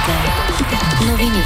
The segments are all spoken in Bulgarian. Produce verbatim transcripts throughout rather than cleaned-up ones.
Новини.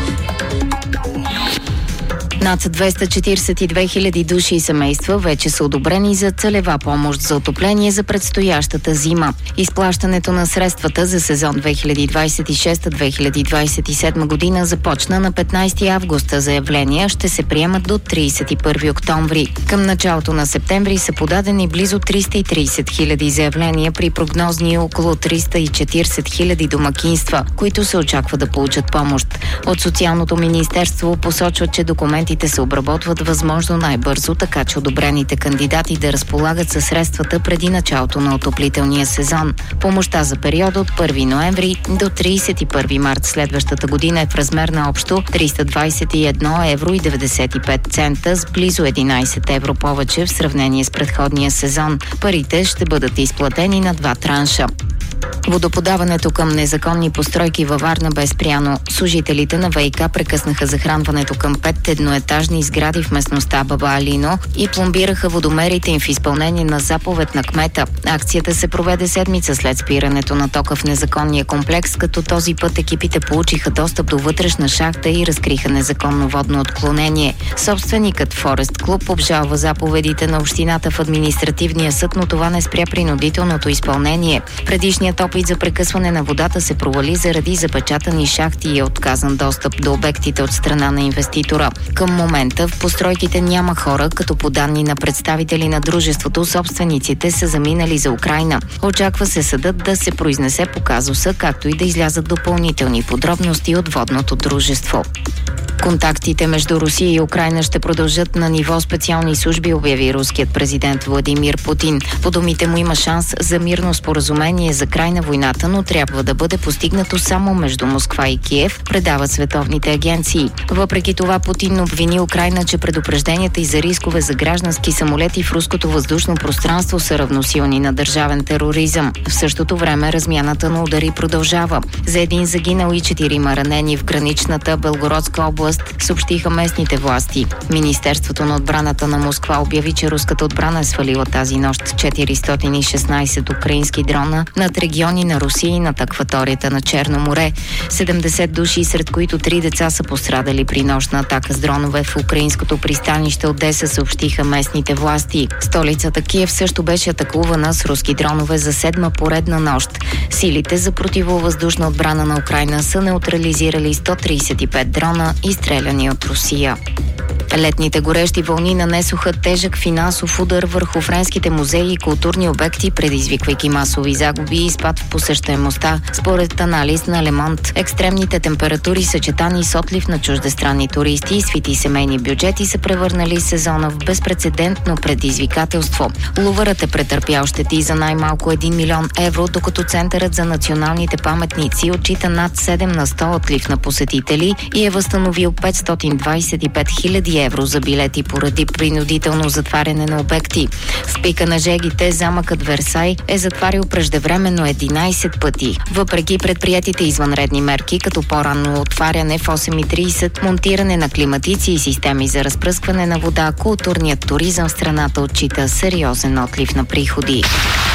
Над двеста четиридесет и две хиляди души и семейства вече са одобрени за целева помощ за отопление за предстоящата зима. Изплащането на средствата за сезон две хиляди двадесет и шеста - две хиляди двадесет и седма година започна на петнадесети август. Заявления ще се приемат до тридесет и първи октомври. Към началото на септември са подадени близо триста и тридесет хиляди заявления при прогнозни около триста и четиридесет хиляди домакинства, които се очаква да получат помощ. От Социалното министерство посочват, че документите се обработват възможно най-бързо, така че одобрените кандидати да разполагат със средствата преди началото на отоплителния сезон. Помощта за периода от първи ноември до тридесет и първи март следващата година е в размер на общо триста двадесет и едно евро и деветдесет и пет цента, с близо единадесет евро повече в сравнение с предходния сезон. Парите ще бъдат изплатени на два транша. Водоподаването към незаконни постройки във Варна бе спряно. Служителите на ВиК прекъснаха захранването към пет едноетажни сгради в местността Баба Алино и пломбираха водомерите им в изпълнение на заповед на кмета. Акцията се проведе седмица след спирането на тока в незаконния комплекс, като този път екипите получиха достъп до вътрешна шахта и разкриха незаконно водно отклонение. Собственикът Форест Клуб обжалва заповедите на общината в административния съд, но това не спря принудителното изпълнение. Предишният опит за прекъсване на водата се провали заради запечатани шахти и е отказан достъп до обектите от страна на инвеститора. Към момента в постройките няма хора, като по данни на представители на дружеството, собствениците са заминали за Украйна. Очаква се съдът да се произнесе по казуса, както и да излязат допълнителни подробности от водното дружество. Контактите между Русия и Украйна ще продължат на ниво специални служби, обяви руският президент Владимир Путин. По думите му има шанс за мирно споразумение за край на войната, но трябва да бъде постигнато само между Москва и Киев, предават световните агенции. Въпреки това Путин обвини Украйна, че предупрежденията и за рискове за граждански самолети в руското въздушно пространство са равносилни на държавен тероризъм. В същото време размяната на удари продължава. За един загинал и четирима ранени в граничната Белгородска област съобщиха местните власти. Министерството на отбраната на Москва обяви, че руската отбрана е свалила тази нощ четиристотин и шестнадесет украински дрона над региони на Русия и над акваторията на Черно море. седемдесет души, сред които три деца, са пострадали при нощна атака с дронове в украинското пристанище Одеса, съобщиха местните власти. Столицата Киев също беше атакувана с руски дронове за седма поредна нощ. Силите за противовъздушна отбрана на Украйна са неутрализирали сто тридесет и пет дрона и стреляни от Русия. Летните горещи вълни нанесоха тежък финансов удар върху френските музеи и културни обекти, предизвиквайки масови загуби и спад в посещаемостта. Според анализ на Лемонт, екстремните температури, съчетани с отлив на чуждестранни туристи и свити семейни бюджети, са превърнали сезона в безпрецедентно предизвикателство. Лувърът е претърпял щети за най-малко един милион евро, докато Центърът за националните паметници отчита над седем на сто отлив на посетители и е възстановил петстотин двадесет и пет хиляди евро за билети поради принудително затваряне на обекти. В пика на жегите замъкът Версай е затварял преждевременно единадесет пъти. Въпреки предприятите извънредни мерки, като по-ранно отваряне в осем и тридесет, монтиране на климатици и системи за разпръскване на вода, културният туризъм в страната отчита сериозен отлив на приходи.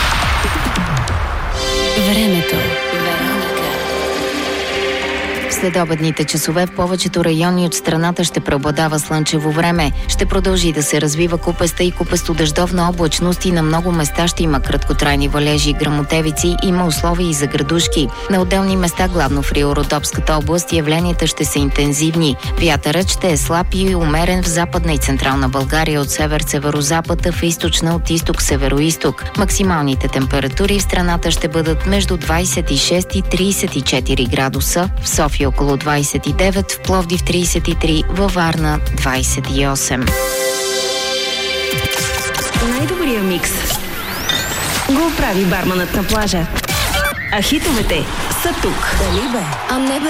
Времето. Следобедните часове в повечето райони от страната ще преобладава слънчево време. Ще продължи да се развива купеста и купесто-дъждовна облачност и на много места ще има краткотрайни валежи и гръмотевици, има условия и за градушки. На отделни места, главно в Рио-Родопската област, явленията ще са интензивни. Вятърът ще е слаб и умерен в западна и централна България от север-северозапад, в източна от изток-североизток. Максималните температури в страната ще бъдат между двадесет и шест и тридесет и четири градуса, в София около двадесет и девет, в Пловдив тридесет и три, във Варна двадесет и осем. Най-добрият микс го прави барманът на плажа. А хитовете са тук. Дали бе? А не бе.